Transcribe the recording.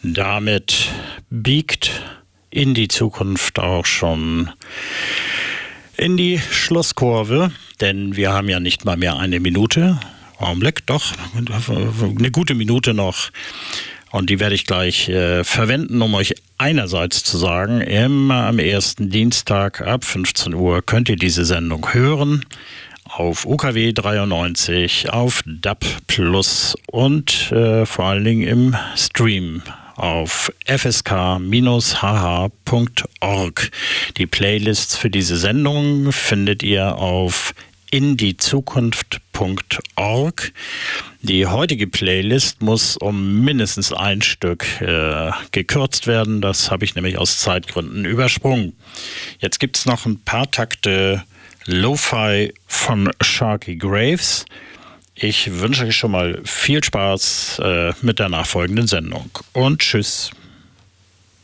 Damit biegt in die Zukunft auch schon in die Schlusskurve, denn wir haben ja nicht mal mehr eine Minute. Augenblick, doch, eine gute Minute noch. Und die werde ich gleich verwenden, um euch einerseits zu sagen, immer am ersten Dienstag ab 15 Uhr könnt ihr diese Sendung hören. Auf UKW 93, auf DAB Plus und vor allen Dingen im Stream auf fsk-hh.org. Die Playlists für diese Sendung findet ihr auf indiezukunft.org. Die heutige Playlist muss um mindestens ein Stück gekürzt werden. Das habe ich nämlich aus Zeitgründen übersprungen. Jetzt gibt es noch ein paar Takte Lo-Fi von Sharky Graves. Ich wünsche euch schon mal viel Spaß mit der nachfolgenden Sendung und tschüss.